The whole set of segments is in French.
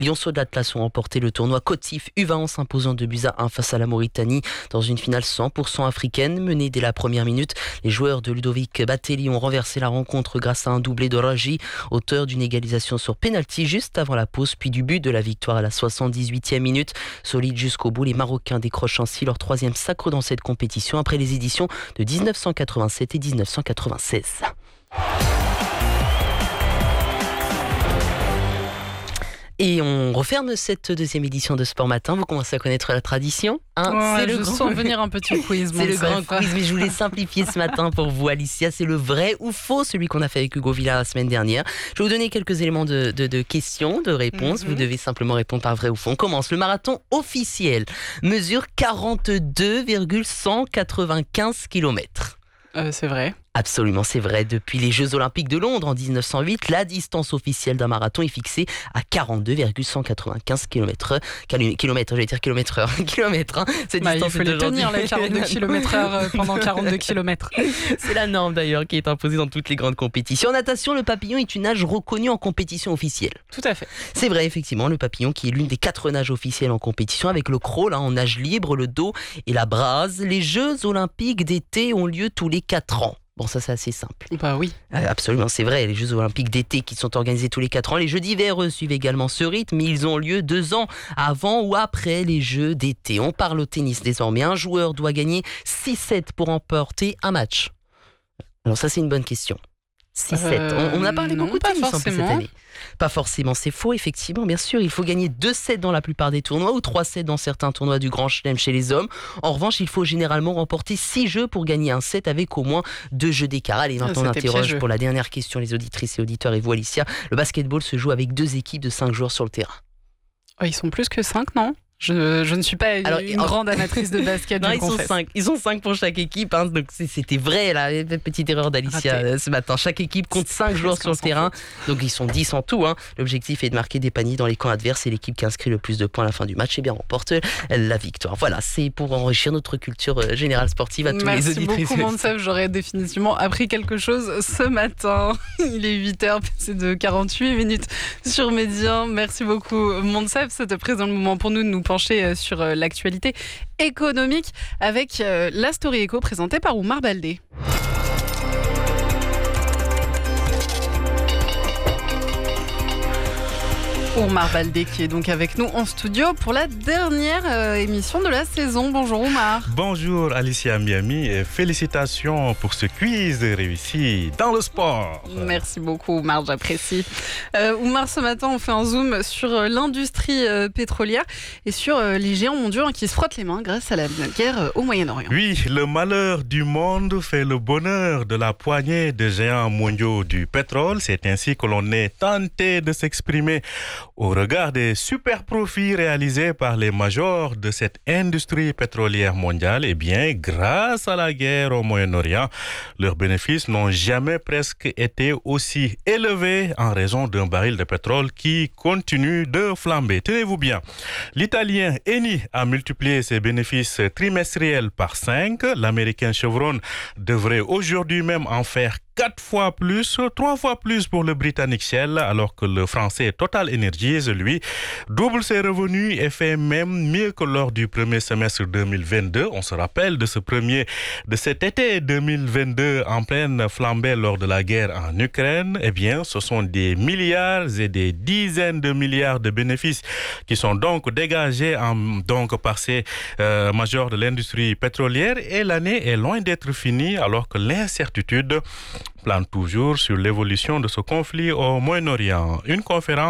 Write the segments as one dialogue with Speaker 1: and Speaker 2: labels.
Speaker 1: Lionceaux de l'Atlas ont remporté le tournoi Cotif U20 en s'imposant 2-1 face à la Mauritanie dans une finale 100% africaine menée dès la première minute. Les joueurs de Ludovic Batelli ont renversé la rencontre grâce à un doublé de Raji, auteur d'une égalisation sur pénalty juste avant la pause, puis du but de la victoire à la 78e minute. Solide jusqu'au bout, les Marocains décrochent ainsi leur 3e sacre dans cette compétition après les éditions de 1987 et 1996. Et on referme cette 2e édition de Sport Matin. Vous commencez à connaître la tradition.
Speaker 2: Je sens venir un petit quiz.
Speaker 1: C'est le grand quiz, mais je voulais simplifier ce matin pour vous, Alicia. C'est le vrai ou faux, celui qu'on a fait avec Hugo Villard la semaine dernière. Je vais vous donner quelques éléments de questions, de réponses. Vous devez simplement répondre par vrai ou faux. On commence. Le marathon officiel mesure 42,195 km.
Speaker 2: C'est vrai.
Speaker 1: Absolument, c'est vrai. Depuis les Jeux Olympiques de Londres en 1908, la distance officielle d'un marathon est fixée à 42,195 km/h. Cette distance
Speaker 2: il faut les tenir, les 42 km/h pendant 42 km.
Speaker 1: C'est la norme d'ailleurs qui est imposée dans toutes les grandes compétitions. En natation, le papillon est une nage reconnue en compétition officielle.
Speaker 2: Tout à fait.
Speaker 1: C'est vrai, effectivement, le papillon qui est l'une des 4 nages officielles en compétition avec le crawl en nage libre, le dos et la brase. Les Jeux Olympiques d'été ont lieu tous les 4 ans. Bon, ça c'est assez simple.
Speaker 2: Bah oui.
Speaker 1: Absolument, c'est vrai. Les Jeux Olympiques d'été qui sont organisés tous les 4 ans. Les Jeux d'hiver suivent également ce rythme, mais ils ont lieu 2 ans avant ou après les Jeux d'été. On parle au tennis désormais. Un joueur doit gagner 6 sets pour remporter un match. Alors ça, c'est une bonne question. 6-7. On a parlé beaucoup de tennis cette année. Pas forcément, c'est faux, effectivement, bien sûr. Il faut gagner 2 sets dans la plupart des tournois ou 3 sets dans certains tournois du Grand Chelem chez les hommes. En revanche, il faut généralement remporter 6 jeux pour gagner un set avec au moins 2 jeux d'écart. Allez, maintenant on interroge pour la dernière question les auditrices et auditeurs et vous, Alicia. Le basketball se joue avec 2 équipes de 5 joueurs sur le terrain.
Speaker 2: Oh, ils sont plus que 5, non ? Je ne suis pas une grande amatrice de basket,
Speaker 1: non, ils sont 5 pour chaque équipe, hein, donc c'était vrai, là, petite erreur d'Alicia ce matin. Chaque équipe compte 5 joueurs sur le terrain, donc ils sont 10 en tout. Hein. L'objectif est de marquer des paniers dans les camps adverses et l'équipe qui inscrit le plus de points à la fin du match remporte la victoire. Voilà, c'est pour enrichir notre culture générale sportive à tous les auditrices.
Speaker 2: Merci beaucoup, Monsef, j'aurais définitivement appris quelque chose ce matin. Il est 8h, c'est de 48 minutes sur Média. Merci beaucoup, Monsef. C'était présent le moment pour nous de nous pencher sur l'actualité économique avec la Story Eco présentée par Oumar Baldé. Oumar Baldé qui est donc avec nous en studio pour la dernière émission de la saison. Bonjour Oumar.
Speaker 3: Bonjour Alicia Miami et félicitations pour ce quiz réussi dans le sport.
Speaker 2: Merci beaucoup Oumar, j'apprécie. Oumar, ce matin on fait un zoom sur l'industrie pétrolière et sur les géants mondiaux qui se frottent les mains grâce à la guerre au Moyen-Orient.
Speaker 3: Oui, le malheur du monde fait le bonheur de la poignée de géants mondiaux du pétrole. C'est ainsi que l'on est tenté de s'exprimer au regard des super profits réalisés par les majors de cette industrie pétrolière mondiale. Eh bien, grâce à la guerre au Moyen-Orient, leurs bénéfices n'ont jamais presque été aussi élevés en raison d'un baril de pétrole qui continue de flamber. Tenez-vous bien, l'Italien Eni a multiplié ses bénéfices trimestriels par 5. L'Américain Chevron devrait aujourd'hui même en faire 4 fois plus, 3 fois plus pour le Britannique Shell, alors que le Français Total Energies, lui, double ses revenus et fait même mieux que lors du premier semestre 2022. On se rappelle de cet été 2022 en pleine flambée lors de la guerre en Ukraine. Eh bien, ce sont des milliards et des dizaines de milliards de bénéfices qui sont donc dégagés par ces majors de l'industrie pétrolière. Et l'année est loin d'être finie alors que l'incertitude plane toujours sur l'évolution de ce conflit au Moyen-Orient. Un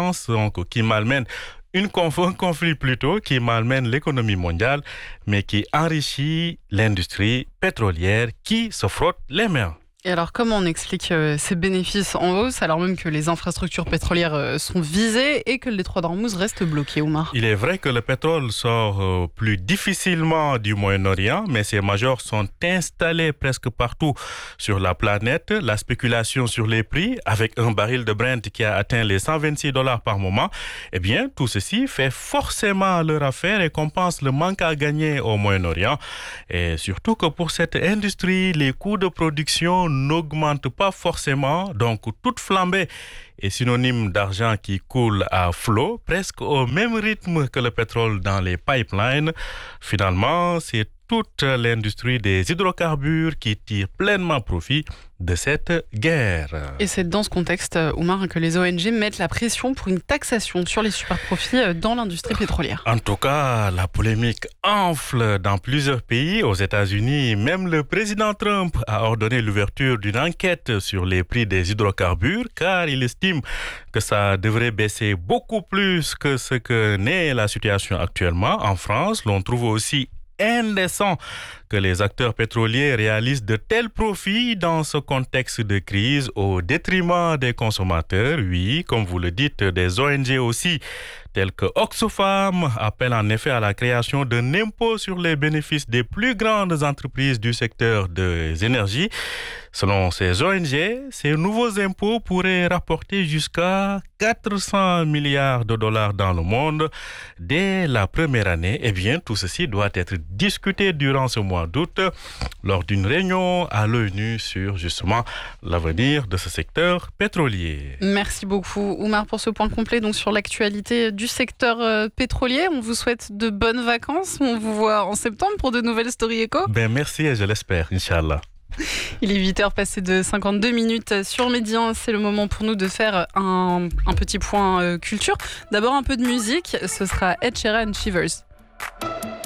Speaker 3: conflit plutôt qui malmène l'économie mondiale, mais qui enrichit l'industrie pétrolière qui se frotte les mains.
Speaker 2: Et alors, comment on explique ces bénéfices en hausse, alors même que les infrastructures pétrolières sont visées et que le détroit d'Ormuz reste bloqué, Oumar ?
Speaker 3: Il est vrai que le pétrole sort plus difficilement du Moyen-Orient, mais ces majors sont installés presque partout sur la planète. La spéculation sur les prix, avec un baril de Brent qui a atteint les $126 par moment, eh bien, tout ceci fait forcément leur affaire et compense le manque à gagner au Moyen-Orient. Et surtout que pour cette industrie, les coûts de production n'augmente pas forcément, donc toute flambée est synonyme d'argent qui coule à flot, presque au même rythme que le pétrole dans les pipelines. Finalement, c'est toute l'industrie des hydrocarbures qui tire pleinement profit de cette guerre.
Speaker 2: Et c'est dans ce contexte, Oumar, que les ONG mettent la pression pour une taxation sur les superprofits dans l'industrie pétrolière.
Speaker 3: En tout cas, la polémique enfle dans plusieurs pays. Aux États-Unis, même le président Trump a ordonné l'ouverture d'une enquête sur les prix des hydrocarbures car il estime que ça devrait baisser beaucoup plus que ce que n'est la situation actuellement. En France, l'on trouve aussi indécent que les acteurs pétroliers réalisent de tels profits dans ce contexte de crise au détriment des consommateurs. Oui, comme vous le dites, des ONG aussi, telles que Oxfam, appellent en effet à la création d'un impôt sur les bénéfices des plus grandes entreprises du secteur des énergies. Selon ces ONG, ces nouveaux impôts pourraient rapporter jusqu'à 400 milliards de dollars dans le monde dès la première année. Eh bien, tout ceci doit être discuté durant ce mois d'août lors d'une réunion à l'ONU sur justement l'avenir de ce secteur pétrolier.
Speaker 2: Merci beaucoup, Oumar, pour ce point complet donc sur l'actualité du secteur pétrolier. On vous souhaite de bonnes vacances. On vous voit en septembre pour de nouvelles Story Echo.
Speaker 3: Merci et je l'espère, Inch'Allah.
Speaker 2: Il est 8h passé de 52 minutes sur Médien. C'est le moment pour nous de faire un petit point culture. D'abord un peu de musique. Ce sera Ed Sheeran Shivers.